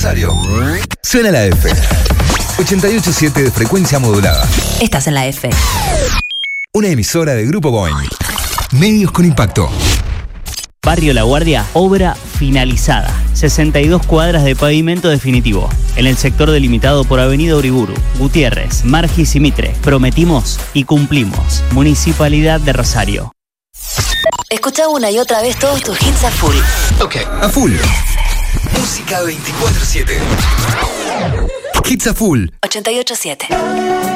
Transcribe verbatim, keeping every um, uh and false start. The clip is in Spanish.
Rosario. Suena la F. ochenta y ocho punto siete de frecuencia modulada. Estás en la F. Una emisora de Grupo Boeing. Medios con impacto. Barrio La Guardia, obra finalizada. sesenta y dos cuadras de pavimento definitivo. En el sector delimitado por Avenida Uriburu, Gutiérrez, Margis y Mitre. Prometimos y cumplimos. Municipalidad de Rosario. Escucha una y otra vez todos tus hits a full. Ok, a full. Música veinticuatro siete. Hits a full. ochenta y ocho punto siete.